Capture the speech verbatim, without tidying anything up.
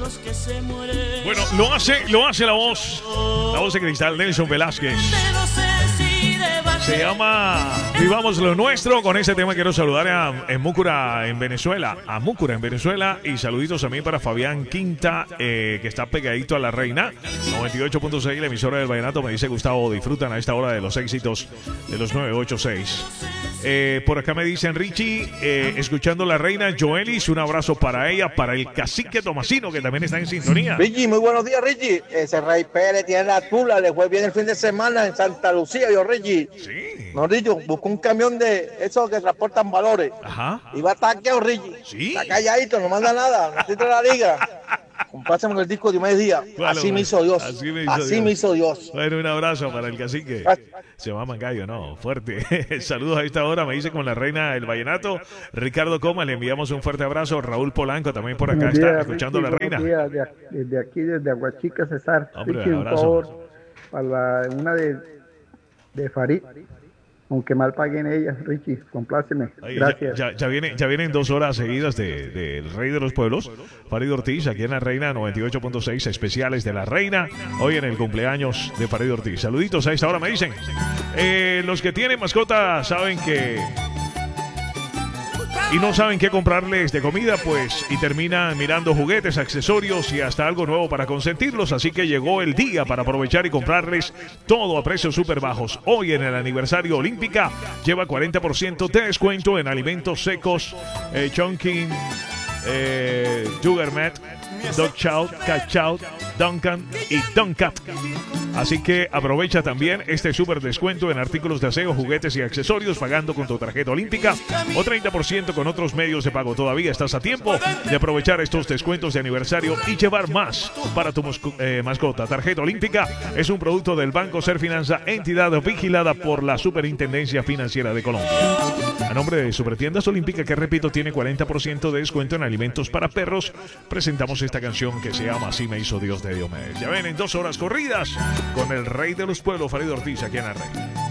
Bueno, lo hace, lo hace la voz, la voz de Cristal, Nelson Velázquez. Se llama Vivamos lo Nuestro. Con ese tema quiero saludar a en Múcura, en Venezuela. A Múcura, en Venezuela. Y saluditos también para Fabián Quinta, eh, que está pegadito a La Reina. noventa y ocho punto seis, la emisora del Vallenato. Me dice Gustavo, disfrutan a esta hora de los éxitos de los nueve ocho seis. Eh, por acá me dicen Richie, eh, escuchando La Reina. Joelis, un abrazo para ella, para el cacique Tomasino, que también está en sintonía. Richie, muy buenos días, Richie. Ese Rey Pérez tiene la tula, le fue bien el fin de semana en Santa Lucía, yo, Richie. Sí. No, Richie, buscó un camión de esos que transportan valores. Ajá. Iba a taquear, Richie. Sí. Está calladito, no manda nada, no necesita la liga. Compásame el disco de mes día. Bueno, así me hizo Dios. Así me hizo, así Dios. Me hizo Dios. Bueno, un abrazo para el cacique. Se llama Mangallo, ¿no? Fuerte. Saludos a esta hora, me dice con La Reina del Vallenato. Ricardo Coma, le enviamos un fuerte abrazo. Raúl Polanco también por acá Buenos está días, escuchando Richie, La Reina. buenos días, de- desde aquí, desde Aguachica, César. Hombre, Richie, un abrazo. favor para la- una de, de Farid. Aunque mal paguen ellas, Richie, compláceme. Ahí, Gracias. Ya, ya, ya, viene, ya vienen dos horas seguidas del de, del Rey de los Pueblos, Farid Ortiz, aquí en La Reina noventa y ocho punto seis, especiales de La Reina, hoy en el cumpleaños de Farid Ortiz. Saluditos a esta hora, me dicen. Eh, los que tienen mascota saben que... y no saben qué comprarles de comida, pues, y terminan mirando juguetes, accesorios y hasta algo nuevo para consentirlos. Así que llegó el día para aprovechar y comprarles todo a precios súper bajos. Hoy en el aniversario Olímpica lleva cuarenta por ciento de descuento en alimentos secos, eh, Chunkin, eh, Sugarmat, Dog Chow, Cat Chow, Duncan y Duncat. Así que aprovecha también este súper descuento en artículos de aseo, juguetes y accesorios pagando con tu tarjeta olímpica o treinta por ciento con otros medios de pago. Todavía estás a tiempo de aprovechar estos descuentos de aniversario y llevar más para tu mosco- eh, mascota. Tarjeta olímpica es un producto del Banco Ser Finanza, entidad vigilada por la Superintendencia Financiera de Colombia. A nombre de Supertiendas Olímpica, que repito, tiene cuarenta por ciento de descuento en alimentos para perros, presentamos esta canción que se llama Así me hizo Dios de Diomedes. Ya ven, en dos horas corridas con el Rey de los Pueblos, Farid Ortiz, aquí en La Reina.